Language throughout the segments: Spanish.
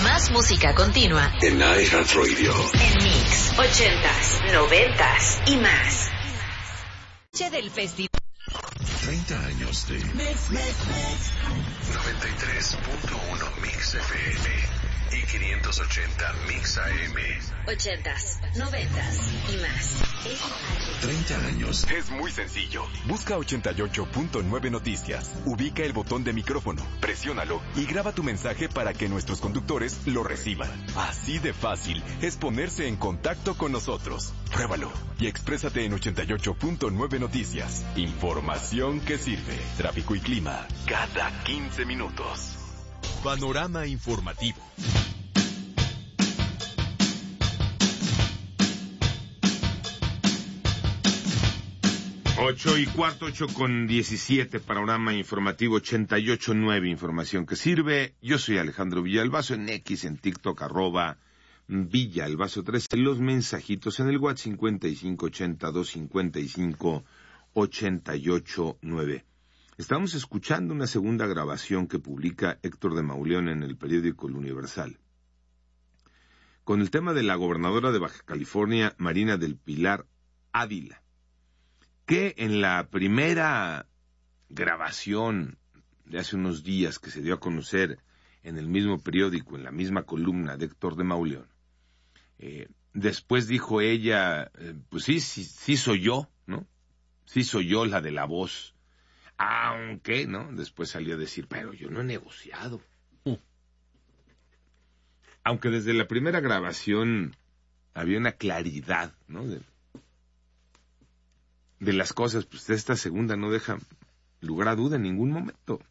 Más música continua en iHeartRadio. En Mix 80s, 90s y más. Del festival. 30 años de 93.1 Mix FM y 580 Mix AM. 80s, 90s y más. 30 años. Es muy sencillo. Busca 88.9 Noticias. Ubica el botón de micrófono, presiónalo y graba tu mensaje para que nuestros conductores lo reciban. Así de fácil es ponerse en contacto con nosotros. Pruébalo y exprésate en 88.9 Noticias. Información que sirve. Tráfico y clima cada 15 minutos. Panorama informativo. 8:15, panorama informativo 88.9, información que sirve. Yo soy Alejandro Villalbazo, en X, en TikTok, @Villalbazo13, los mensajitos en el WhatsApp 5580-255-889. Estamos escuchando una segunda grabación que publica Héctor de Mauleón en el periódico El Universal, con el tema de la gobernadora de Baja California, Marina del Pilar Ávila, que en la primera grabación de hace unos días que se dio a conocer en el mismo periódico, en la misma columna de Héctor de Mauleón, después dijo ella, pues sí soy yo, ¿no? Sí soy yo la de la voz, aunque, ¿no? Después salió a decir, pero yo no he negociado. Aunque desde la primera grabación había una claridad, ¿no? De las cosas, pues esta segunda no deja lugar a duda en ningún momento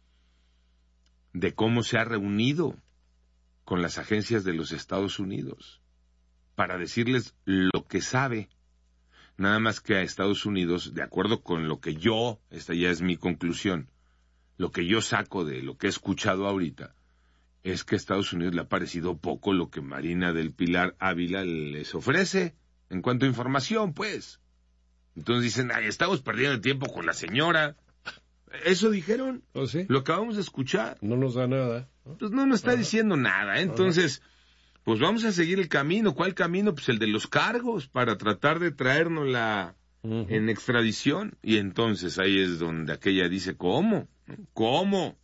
de cómo se ha reunido con las agencias de los Estados Unidos para decirles lo que sabe. Nada más que a Estados Unidos, de acuerdo con lo que yo, esta ya es mi conclusión, lo que yo saco de lo que he escuchado ahorita, es que a Estados Unidos le ha parecido poco lo que Marina del Pilar Ávila les ofrece en cuanto a información, pues. Entonces dicen, ay, estamos perdiendo el tiempo con la señora. ¿Eso dijeron? ¿Oh, sí? Lo acabamos de escuchar. No nos da nada, ¿no? Pues no nos está diciendo nada, ¿eh? Entonces, pues vamos a seguir el camino. ¿Cuál camino? Pues el de los cargos, para tratar de traérnosla en extradición. Y entonces ahí es donde aquella dice, ¿cómo? ¿Cómo?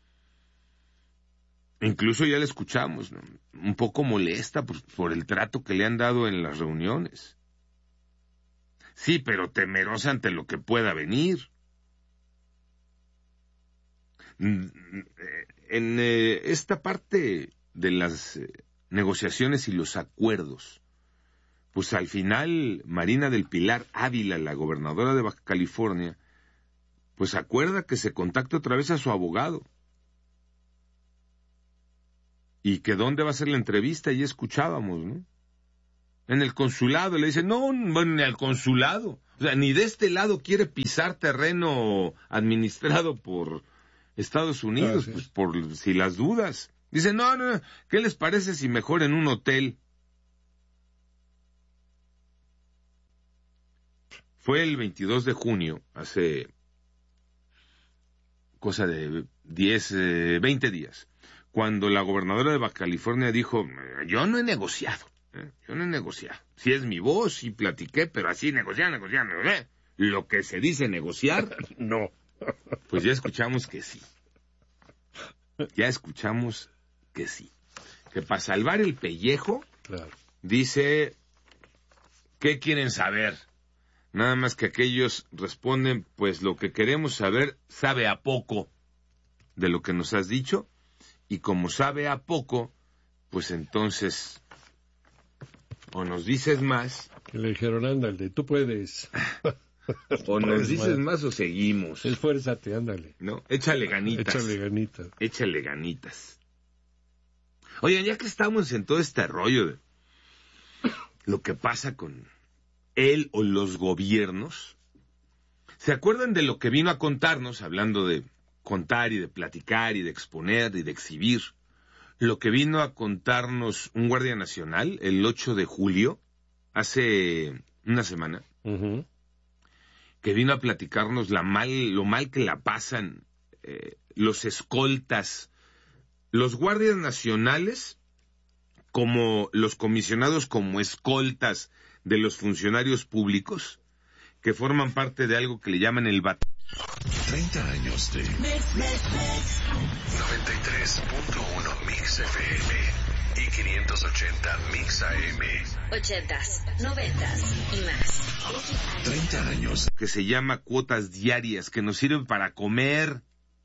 Incluso ya la escuchamos, ¿no? Un poco molesta por el trato que le han dado en las reuniones. Sí, pero temerosa ante lo que pueda venir. En esta parte de las negociaciones y los acuerdos, pues al final Marina del Pilar Ávila, la gobernadora de Baja California, pues acuerda que se contacte otra vez a su abogado. Y que dónde va a ser la entrevista, ya escuchábamos, ¿no? En el consulado. Le dicen, no, bueno, ni al consulado. O sea, ni de este lado quiere pisar terreno administrado por Estados Unidos, pues por si las dudas. Dice, no, ¿qué les parece si mejor en un hotel? Fue el 22 de junio, hace cosa de 20 días, cuando la gobernadora de Baja California dijo, yo no he negociado. Yo no he negociado. Si es mi voz, sí platiqué, pero así negociando. Lo que se dice negociar, no. Pues ya escuchamos que sí. Ya escuchamos que sí. Que para salvar el pellejo, claro, dice, ¿qué quieren saber? Nada más que aquellos responden, pues lo que queremos saber sabe a poco de lo que nos has dicho, y como sabe a poco, pues entonces o nos dices más. Que le dijeron, ándale, tú puedes. O nos dices más o seguimos. Esfuérzate, ándale. ¿No? Échale ganitas. Échale ganitas. Échale ganitas. Oigan, ya que estamos en todo este rollo de lo que pasa con él o los gobiernos, ¿se acuerdan de lo que vino a contarnos, hablando de contar y de platicar y de exponer y de exhibir? Lo que vino a contarnos un guardia nacional el 8 de julio, hace una semana, que vino a platicarnos lo mal que la pasan los escoltas, los guardias nacionales como los comisionados como escoltas de los funcionarios públicos que forman parte de algo que le llaman el 30 años de 93.1 Mix FM y 580 Mix AM. 80s, 90s y más. 30 años que se llama cuotas diarias, que nos sirven para comer,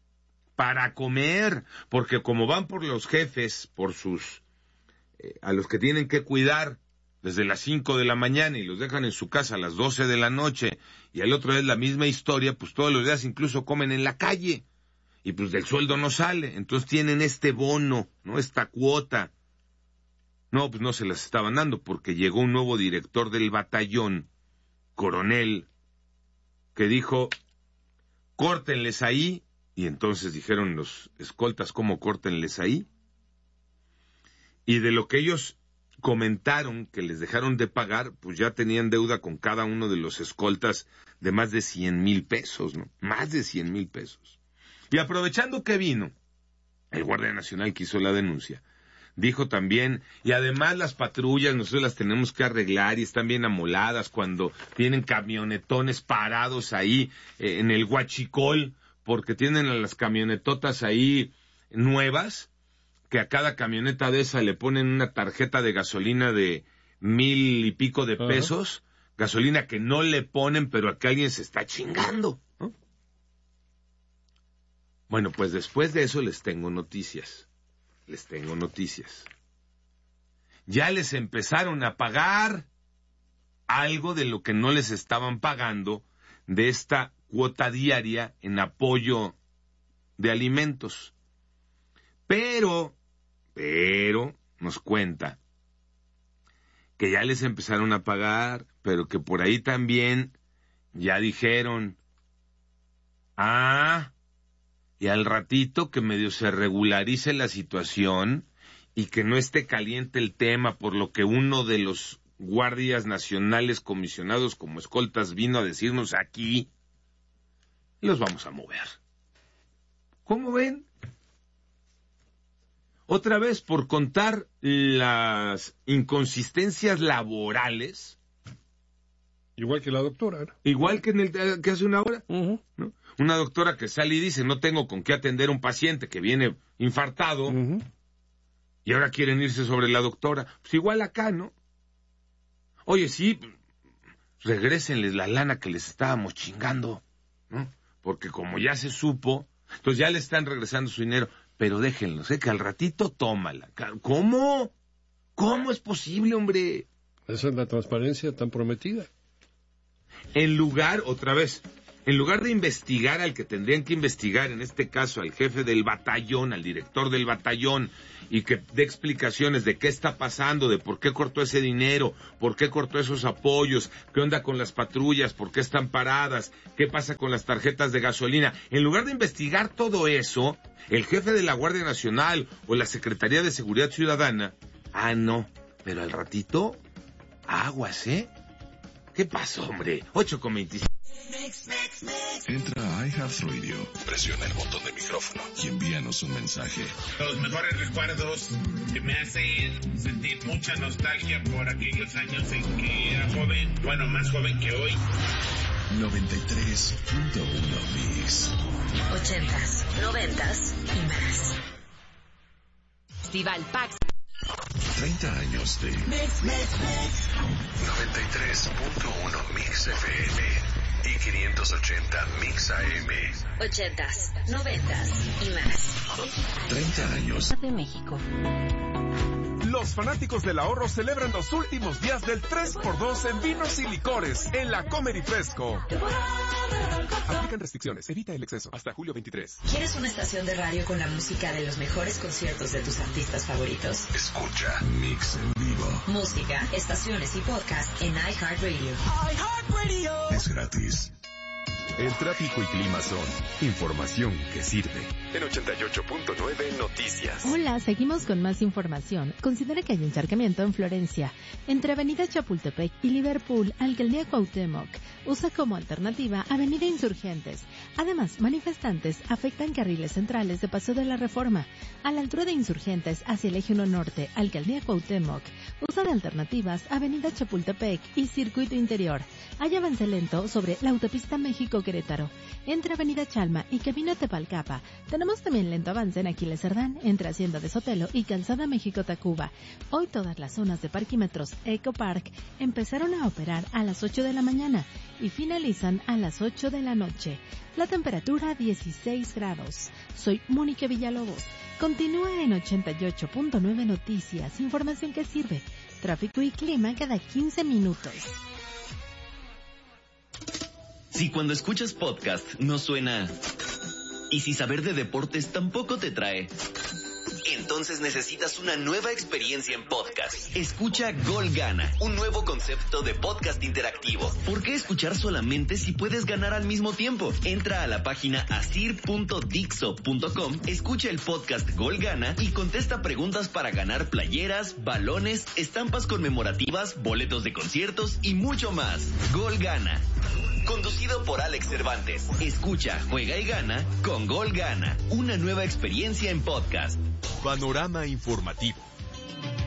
porque como van por los jefes, por sus, a los que tienen que cuidar desde las 5 de la mañana y los dejan en su casa a las 12 de la noche, y al otro día es la misma historia, pues todos los días incluso comen en la calle, y pues del sueldo no sale, entonces tienen este bono, ¿no? Esta cuota. No, pues no se las estaban dando, porque llegó un nuevo director del batallón, coronel, que dijo, córtenles ahí, y entonces dijeron los escoltas, ¿cómo córtenles ahí? Y de lo que ellos comentaron que les dejaron de pagar, pues ya tenían deuda con cada uno de los escoltas de más de 100,000 pesos, ¿no? Más de 100,000 pesos. Y aprovechando que vino el Guardia Nacional que hizo la denuncia, dijo también, y además las patrullas nosotros las tenemos que arreglar y están bien amoladas cuando tienen camionetones parados ahí en el Huachicol, porque tienen a las camionetotas ahí nuevas, que a cada camioneta de esa le ponen una tarjeta de gasolina de 1,000 y pico de pesos, gasolina que no le ponen, pero a que alguien se está chingando, ¿no? Bueno, pues después de eso les tengo noticias. Ya les empezaron a pagar algo de lo que no les estaban pagando de esta cuota diaria en apoyo de alimentos. Pero nos cuenta que ya les empezaron a pagar, pero que por ahí también ya dijeron, y al ratito que medio se regularice la situación y que no esté caliente el tema, por lo que uno de los guardias nacionales comisionados como escoltas vino a decirnos aquí, los vamos a mover. ¿Cómo ven? Otra vez, por contar las inconsistencias laborales. Igual que la doctora, ¿no? Igual que que hace una hora, ¿no? Una doctora que sale y dice, no tengo con qué atender a un paciente que viene infartado, y ahora quieren irse sobre la doctora. Pues igual acá, ¿no? Oye, sí, regrésenles la lana que les estábamos chingando, ¿no? Porque como ya se supo, entonces ya le están regresando su dinero. Pero déjenlos, que al ratito tómala. ¿Cómo? ¿Cómo es posible, hombre? Esa es la transparencia tan prometida. En lugar de investigar al que tendrían que investigar, en este caso al jefe del batallón, al director del batallón, y que dé explicaciones de qué está pasando, de por qué cortó ese dinero, por qué cortó esos apoyos, qué onda con las patrullas, por qué están paradas, qué pasa con las tarjetas de gasolina. En lugar de investigar todo eso, el jefe de la Guardia Nacional o la Secretaría de Seguridad Ciudadana, no, pero al ratito, aguas, ¿Qué pasó, hombre? 8:25. Entra a iHeartRadio, presiona el botón de micrófono y envíanos un mensaje. Los mejores recuerdos que me hacen sentir mucha nostalgia por aquellos años en que era joven, bueno, más joven que hoy. 93.1 Mix. 80s, 90s y más. Festival Pax. 30 años de 93.1 Mix FM y 580 Mix AM. 80s, 90s y más. 30 años de México. Los fanáticos del ahorro celebran los últimos días del 3x2 en vinos y licores en la Comedy Fresco. Aplican restricciones, evita el exceso. Hasta julio 23. ¿Quieres una estación de radio con la música de los mejores conciertos de tus artistas favoritos? Escucha Mix en vivo. Música, estaciones y podcast en iHeartRadio. Es gratis. El tráfico y clima son información que sirve. En 88.9 Noticias. Hola, seguimos con más información. Considera que hay encharcamiento en Florencia, entre Avenida Chapultepec y Liverpool, Alcaldía Cuauhtémoc. Usa como alternativa Avenida Insurgentes. Además, manifestantes afectan carriles centrales de Paso de la Reforma. A la altura de Insurgentes, hacia el Eje 1 Norte, Alcaldía Cuauhtémoc. Usa de alternativas Avenida Chapultepec y Circuito Interior. Hay avance lento sobre la autopista México-Querétaro. Entre Avenida Chalma y Camino Tepalcapa. Tenemos también lento avance en Aquiles Cerdán, entre Hacienda de Sotelo y Calzada México-Tacuba. Hoy todas las zonas de parquímetros Eco Park empezaron a operar a las 8 de la mañana y finalizan a las 8 de la noche. La temperatura 16 grados. Soy Mónica Villalobos. Continúa en 88.9 Noticias, información que sirve. Tráfico y clima cada 15 minutos. Si cuando escuchas podcast no suena... Y si saber de deportes tampoco te trae... Entonces necesitas una nueva experiencia en podcast. Escucha Gol Gana, un nuevo concepto de podcast interactivo. ¿Por qué escuchar solamente si puedes ganar al mismo tiempo? Entra a la página asir.dixo.com, escucha el podcast Gol Gana y contesta preguntas para ganar playeras, balones, estampas conmemorativas, boletos de conciertos y mucho más. Gol Gana. Conducido por Alex Cervantes. Escucha, juega y gana con Gol Gana. Una nueva experiencia en podcast. Panorama informativo.